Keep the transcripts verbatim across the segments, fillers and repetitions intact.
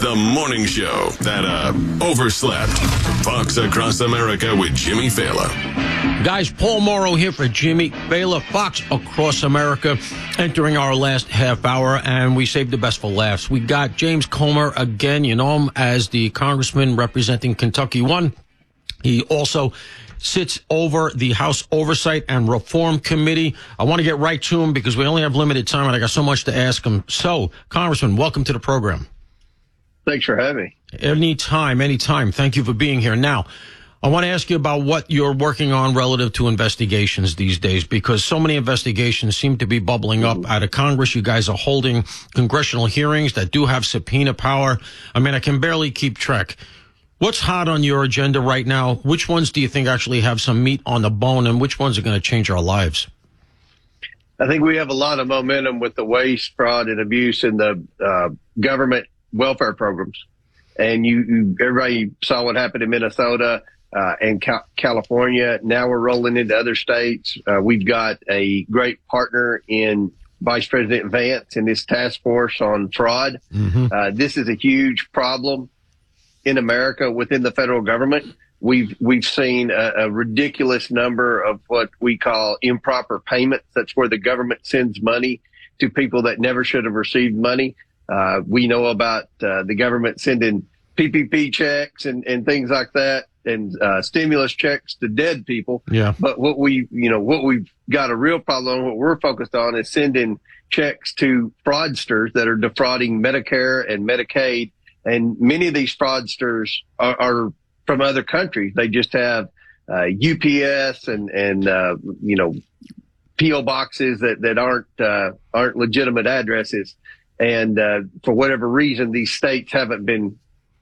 the morning show that uh, overslept. Fox Across America with Jimmy Failla. Guys, Paul Morrow here for Jimmy Failla, Fox Across America, entering our last half hour, and we saved the best for laughs. We got James Comer again. You know him as the congressman representing Kentucky One. He also sits over the House Oversight and Reform Committee. I want to get right to him because we only have limited time, and I got so much to ask him. So, Congressman, welcome to the program. Thanks for having me. Anytime, anytime. Thank you for being here. Now, I want to ask you about what you're working on relative to investigations these days, because so many investigations seem to be bubbling up out of Congress. You guys are holding congressional hearings that do have subpoena power. I mean, I can barely keep track. What's hot on your agenda right now? Which ones do you think actually have some meat on the bone, and which ones are going to change our lives? I think we have a lot of momentum with the waste, fraud, and abuse in the uh, government welfare programs. And you, you, everybody saw what happened in Minnesota uh, and Cal- California. Now we're rolling into other states. Uh, we've got a great partner in Vice President Vance and his task force on fraud. Mm-hmm. Uh, this is a huge problem in America within the federal government. We've we've seen a, a ridiculous number of what we call improper payments. That's where the government sends money to people that never should have received money. Uh, we know about uh, the government sending P P P checks and, and things like that, and uh, stimulus checks to dead people. Yeah. But what we, you know, what we've got a real problem on, what we're focused on, is sending checks to fraudsters that are defrauding Medicare and Medicaid. And many of these fraudsters are, are from other countries. They just have uh, U P S and and uh, you know P O boxes that that aren't uh, aren't legitimate addresses. And uh, for whatever reason, these states haven't been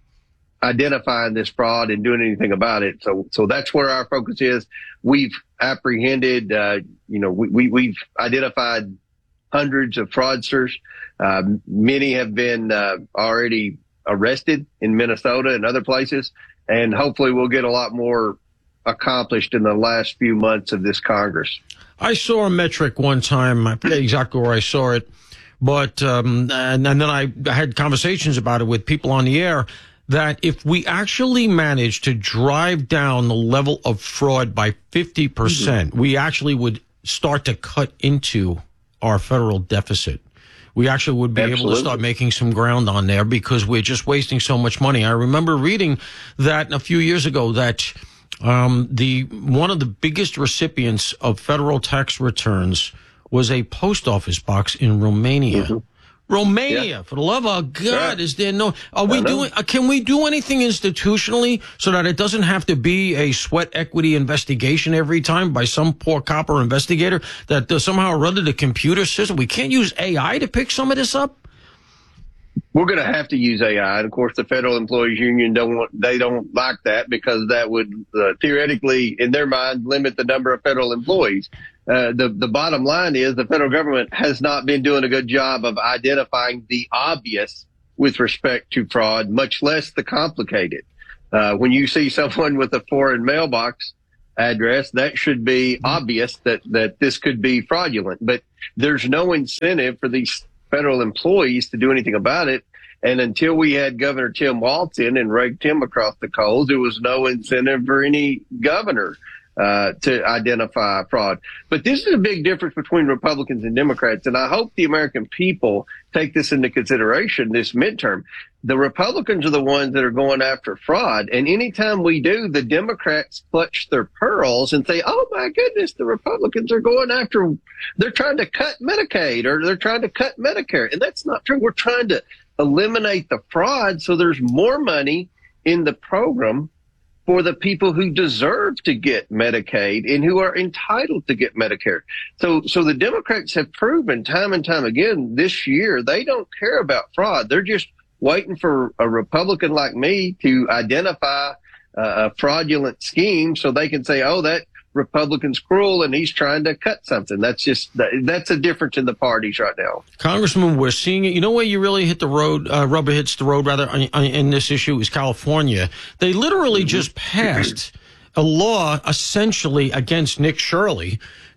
identifying this fraud and doing anything about it. So so that's where our focus is. We've apprehended, uh, you know, we, we we've identified hundreds of fraudsters. Uh, many have been uh, already arrested in Minnesota and other places, and hopefully we'll get a lot more accomplished in the last few months of this Congress. I saw a metric one time. I forget exactly where I saw it, but um, and, and then I had conversations about it with people on the air, that if we actually manage to drive down the level of fraud by fifty percent, mm-hmm. we actually would start to cut into our federal deficit. We actually would be Absolutely. able to start making some ground on there, because we're just wasting so much money. I remember reading that a few years ago that um, the one of the biggest recipients of federal tax returns was a post office box in Romania. Mm-hmm. Romania, yeah. For the love of God, yeah. is there no? Are we doing? Uh, can we do anything institutionally so that it doesn't have to be a sweat equity investigation every time by some poor cop or investigator that uh, somehow run to the computer system? We can't use A I to pick some of this up. We're going to have to use A I, and of course, the Federal Employees Union don't want, they don't like that, because that would uh, theoretically, in their mind, limit the number of federal employees. Uh, the the bottom line is the federal government has not been doing a good job of identifying the obvious with respect to fraud, much less the complicated. Uh, when you see someone with a foreign mailbox address, that should be obvious that that this could be fraudulent. But there's no incentive for these federal employees to do anything about it. And until we had Governor Tim Walz in and raked him across the coals, there was no incentive for any governor uh, to identify fraud. But this is a big difference between Republicans and Democrats. And I hope the American people take this into consideration this midterm. The Republicans are the ones that are going after fraud. And anytime we do, the Democrats clutch their pearls and say, oh, my goodness, the Republicans are going after, they're trying to cut Medicaid or they're trying to cut Medicare. And that's not true. We're trying to eliminate the fraud so there's more money in the program for the people who deserve to get Medicaid and who are entitled to get Medicare. So, so the Democrats have proven time and time again this year, they don't care about fraud. They're just waiting for a Republican like me to identify uh, a fraudulent scheme so they can say, oh, that Republican's cruel and he's trying to cut something. That's just, that's a difference in the parties right now. Congressman, we're seeing it. You know where you really hit the road, uh, rubber hits the road rather in this issue is California. They literally mm-hmm. just passed a law essentially against Nick Shirley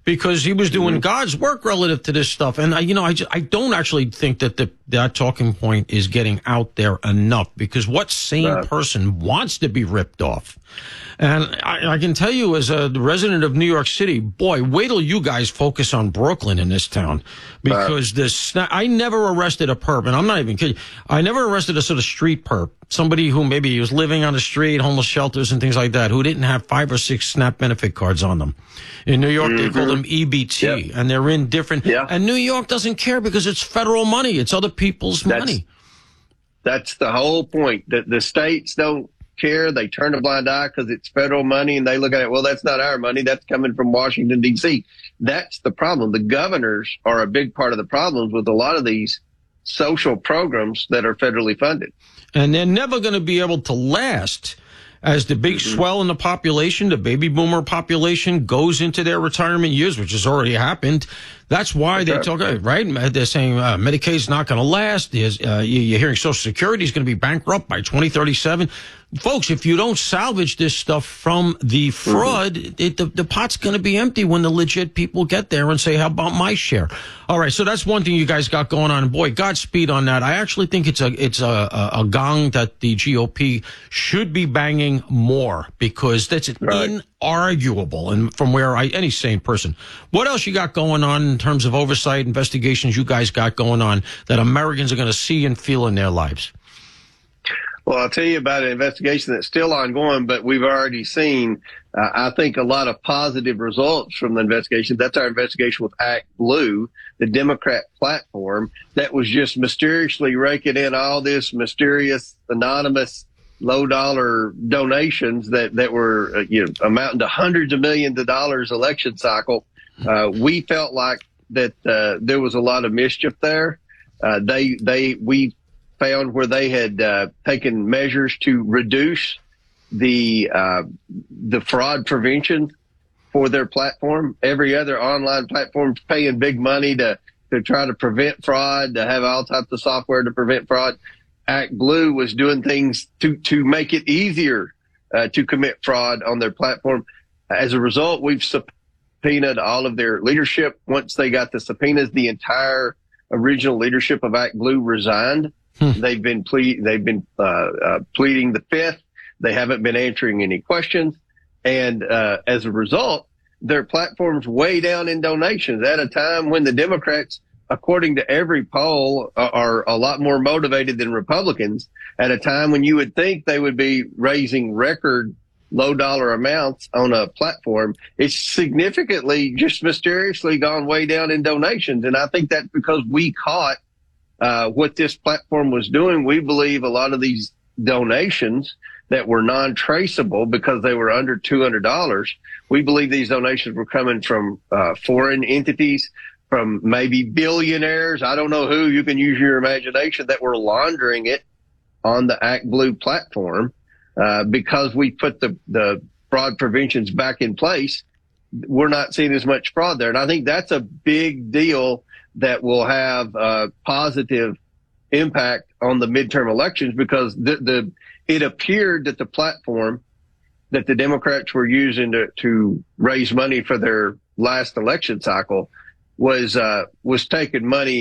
because he was doing God's work relative to this stuff. And I, you know, I just, I don't actually think that the, that talking point is getting out there enough, because what sane Right. person wants to be ripped off? And I, I can tell you, as a resident of New York City, boy, wait till you guys focus on Brooklyn in this town, because this, sna- I never arrested a perp, and I'm not even kidding. I never arrested a sort of street perp, somebody who maybe was living on the street, homeless shelters and things like that, who didn't have five or six SNAP benefit cards on them. In New York, they call them E B T, Yep. and they're in different, Yeah. and New York doesn't care because it's federal money. It's other people's That's- money. That's the whole point. That the states don't care. They turn a blind eye because it's federal money, and they look at it, well, that's not our money. That's coming from Washington, D C. That's the problem. The governors are a big part of the problems with a lot of these social programs that are federally funded. And they're never going to be able to last as the big swell in the population, the baby boomer population, goes into their retirement years, which has already happened. That's why they talk, right? They're saying uh, Medicaid's not going to last. There's, uh, you're hearing Social Security is going to be bankrupt by twenty thirty-seven. Folks, if you don't salvage this stuff from the fraud, mm-hmm. it, the, the pot's going to be empty when the legit people get there and say, how about my share? All right, so that's one thing you guys got going on. And boy, Godspeed on that. I actually think it's a it's a, a, a gong that the G O P should be banging more, because that's Right. inarguable. And from where I, any sane person, what else you got going on in terms of oversight investigations you guys got going on that Americans are going to see and feel in their lives? Well, I'll tell you about an investigation that's still ongoing, but we've already seen, uh, I think, a lot of positive results from the investigation. That's our investigation with Act Blue, the Democrat platform that was just mysteriously raking in all this mysterious, anonymous, low-dollar donations that, that were, uh, you know, amounting to hundreds of millions of dollars election cycle. Uh, we felt like that uh, there was a lot of mischief there. Uh, they, they, we found where they had uh, taken measures to reduce the uh, the fraud prevention for their platform. Every other online platform is paying big money to to try to prevent fraud, to have all types of software to prevent fraud. Act Blue was doing things to to make it easier uh, to commit fraud on their platform. As a result, we've subpoenaed all of their leadership. Once they got the subpoenas, the entire original leadership of Act Blue resigned. Hmm. They've been ple- they've been uh, uh, pleading the fifth. They haven't been answering any questions, and uh, as a result, their platform's way down in donations at a time when the Democrats, according to every poll, are a lot more motivated than Republicans. At a time when you would think they would be raising record low dollar amounts on a platform, it's significantly, just mysteriously, gone way down in donations, and I think that's because we caught Uh, what this platform was doing. We believe a lot of these donations that were non-traceable because they were under two hundred dollars, we believe these donations were coming from uh, foreign entities, from maybe billionaires, I don't know who, you can use your imagination, that were laundering it on the Act Blue platform. Uh, because we put the, the fraud preventions back in place, we're not seeing as much fraud there. And I think that's a big deal that will have a positive impact on the midterm elections, because the, the it appeared that the platform that the Democrats were using to, to raise money for their last election cycle was uh, was taking money